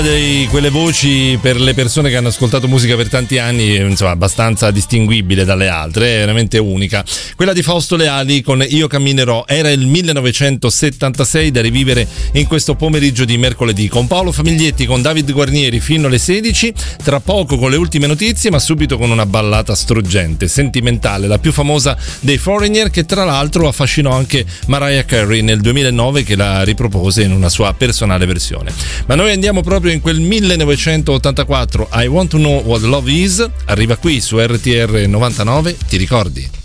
Quelle voci per le persone che hanno ascoltato musica per tanti anni, insomma, abbastanza distinguibile dalle altre, è veramente unica. Quella di Fausto Leali con Io camminerò era il 1976, da rivivere in questo pomeriggio di mercoledì, con Paolo Famiglietti, con David Guarnieri fino alle 16, tra poco con le ultime notizie, ma subito con una ballata struggente, sentimentale, la più famosa dei Foreigner, che tra l'altro affascinò anche Mariah Carey nel 2009, che la ripropose in una sua personale versione. Ma noi andiamo proprio in quel 1984, I Want to Know What Love Is, arriva qui su RTR 99, ti ricordi?